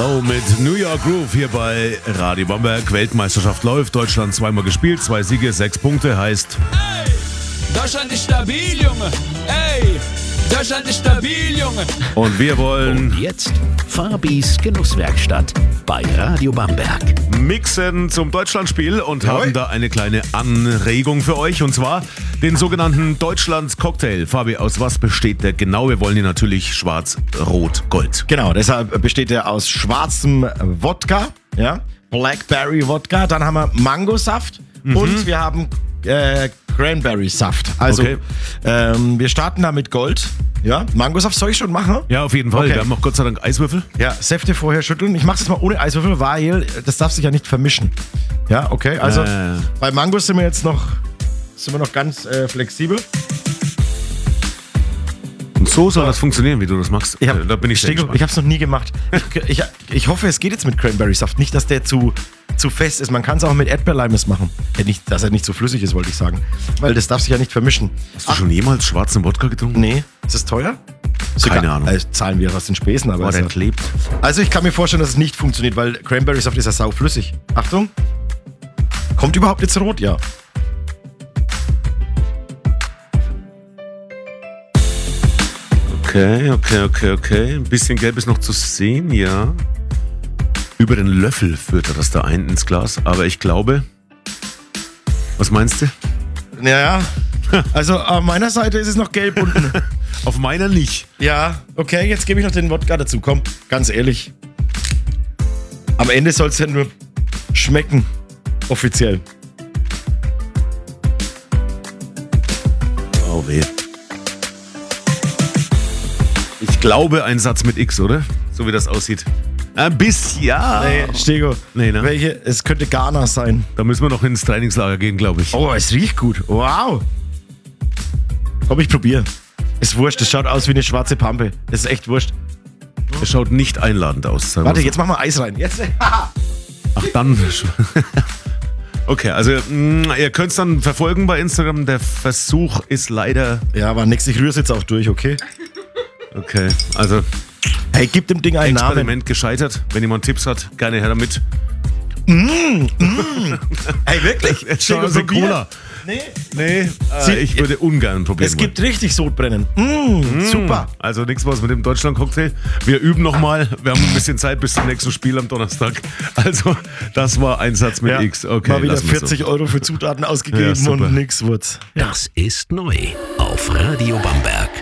Low mit New York Groove hier bei Radio Bamberg. Weltmeisterschaft läuft, Deutschland zweimal gespielt, 2 Siege, 6 Punkte, heißt... Ey, Deutschland ist stabil, Junge. Ey, Deutschland ist stabil, Junge. Und wir wollen Und jetzt Fabis Genusswerkstatt bei Radio Bamberg. mixen zum Deutschlandspiel und haben da eine kleine Anregung für euch, und zwar den sogenannten Deutschland-Cocktail. Fabi, aus was besteht der genau? Wir wollen ihn natürlich schwarz, rot, gold. Genau, deshalb besteht er aus schwarzem Wodka, ja, Blackberry Wodka, dann haben wir Mangosaft und wir haben Cranberry-Saft. Also Okay. Wir starten da mit Gold. Ja, Mangosaft soll ich schon machen? Ja, auf jeden Fall. Okay. Wir haben noch Gott sei Dank Eiswürfel. Ja, Säfte vorher schütteln. Ich mache das mal ohne Eiswürfel, weil das darf sich ja nicht vermischen. Ja, okay. Also bei Mangos sind wir noch ganz flexibel. Und so soll das funktionieren, wie du das machst. Da bin ich sehr Stego, gespannt. ich habe es noch nie gemacht. Ich hoffe, es geht jetzt mit Cranberry-Saft. Nicht, dass der zu fest ist. Man kann es auch mit Erdbeerleimes machen. Nicht, dass er nicht so flüssig ist, wollte ich sagen. Weil das darf sich ja nicht vermischen. Hast du schon jemals schwarzen Wodka getrunken? Nee, ist das teuer? Keine Ahnung. Zahlen wir aus den Spesen, aber. Boah, der ist ja- klebt. Also ich kann mir vorstellen, dass es nicht funktioniert, weil Cranberry-Saft ist ja sauflüssig. Achtung. Kommt überhaupt jetzt rot? Ja. Okay. Ein bisschen gelb ist noch zu sehen, ja. Über den Löffel führt er das da ein ins Glas. Aber ich glaube... Was meinst du? Ja. Also auf meiner Seite ist es noch gelb unten. Auf meiner nicht. Ja, okay, jetzt gebe ich noch den Wodka dazu. Komm, ganz ehrlich. Am Ende soll es ja nur schmecken. Offiziell. Oh weh. Ich glaube, ein Satz mit X, oder? So wie das aussieht. Ein bisschen, ja. Nee, Stego. Nee, ne? Welche? Es könnte Ghana sein. Da müssen wir noch ins Trainingslager gehen, glaube ich. Oh, es riecht gut. Wow. Komm, ich probiere. Ist wurscht, es schaut aus wie eine schwarze Pampe. Das ist echt wurscht. Es schaut nicht einladend aus. sagen wir Warte, so. jetzt machen wir Eis rein. Jetzt. Ach, dann. Okay, also ihr könnt es dann verfolgen bei Instagram. Der Versuch ist leider... Ja, war nix. Ich rühre es jetzt auch durch, okay? Okay, also Hey, gib dem Ding einen Namen. Experiment gescheitert. Wenn jemand Tipps hat, gerne her damit. Hey, wirklich? Jetzt Stego, schon so probier. Cola. Nee. Ich würde ungern probieren. Es gibt richtig Sodbrennen. Super. Also nichts was mit dem Deutschland-Cocktail. Wir üben nochmal. Wir haben ein bisschen Zeit bis zum nächsten Spiel am Donnerstag. Also das war ein Satz mit X. Okay, mal wieder lassen wir 40 Euro für Zutaten ausgegeben Ja, super. und nix wird's. Das ist neu auf Radio Bamberg.